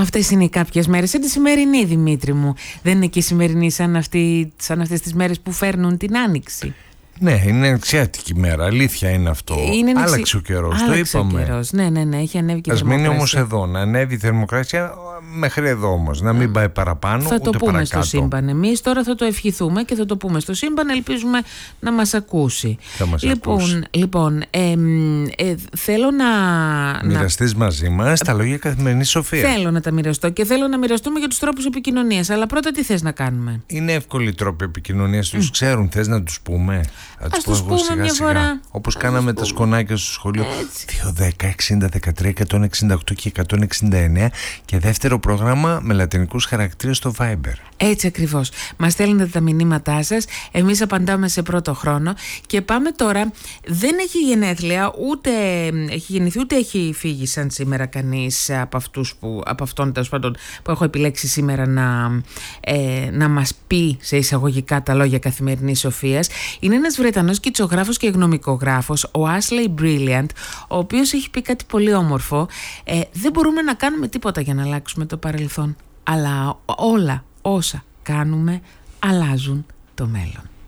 Αυτές είναι οι κάποιες μέρες. Σαν τη σημερινή, Δημήτρη μου. Δεν είναι και η σημερινή σαν αυτές τις μέρες που φέρνουν την Άνοιξη? Ναι, είναι εξιάτικη μέρα. Αλήθεια είναι αυτό. Άλλαξε ο καιρός. Το είπαμε. Ναι, έχει ανέβει και η θερμοκρασία. Ας μείνει όμως εδώ. Να ανέβει η θερμοκρασία μέχρι εδώ όμως. Να μην πάει παραπάνω, θα ούτε το πούμε παρακάτω. στο σύμπαν. Εμείς τώρα θα το ευχηθούμε και θα το πούμε στο σύμπαν. Ελπίζουμε να μας ακούσει. Θα μας ακούσει. Λοιπόν, θέλω να μοιραστείς μαζί μας τα λόγια καθημερινής σοφίας. Θέλω να τα μοιραστώ και θέλω να μοιραστούμε για τους τρόπους επικοινωνίας. Αλλά πρώτα τι θες να κάνουμε? Είναι εύκολοι τρόποι επικοινωνίας. Τους ξέρουν. Θες να τους πούμε? Ας τους πούμε σιγά, μια φορά. Όπως κάναμε τα σκονάκια στο σχολείο. 210 60 13 168 και 169 και δεύτερο πρόγραμμα με λατινικούς χαρακτήρες στο Viber. Έτσι ακριβώς. Μας στέλνετε τα μηνύματά σας, εμείς απαντάμε σε πρώτο χρόνο. Και πάμε τώρα. Δεν έχει γενέθλια, ούτε έχει γεννηθεί, ούτε έχει φύγει σαν σήμερα κανείς από αυτόν τέλος πάντων που έχω επιλέξει σήμερα να μας πει σε εισαγωγικά τα λόγια καθημερινής σοφίας. Είναι ένας Βρετανός κιτσογράφος και γνωμικογράφος, ο Ashley Brilliant, ο οποίος έχει πει κάτι πολύ όμορφο. Δεν μπορούμε να κάνουμε τίποτα για να αλλάξουμε το παρελθόν, αλλά όλα όσα κάνουμε αλλάζουν το μέλλον.